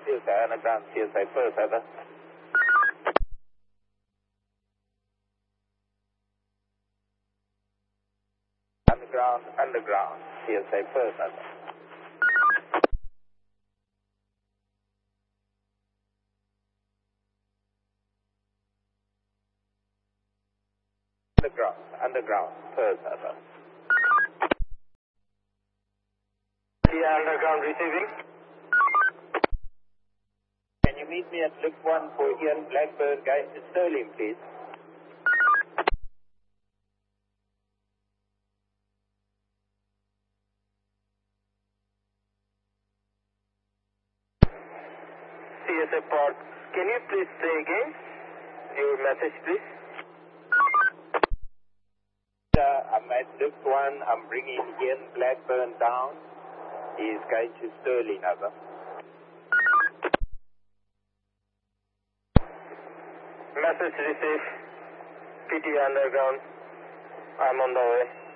CSI Underground, CSI First, over. Underground, CSI First, over. Underground, First, over. Underground receiving. Can you meet me at Lift 1 for Ian Blackburn, guys? Sterling, please. CSI Port. Can you please say again your message, please? I'm at Lift 1. I'm bringing Ian Blackburn down. He's going to Sterling, over. Message received. PT Underground. I'm on the way.